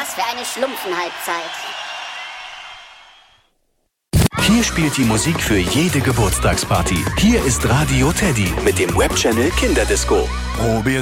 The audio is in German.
Was für eine Schlumpfenhalbzeit. Hier spielt die Musik für jede Geburtstagsparty. Hier ist Radio Teddy mit dem Webchannel Kinderdisco. Probier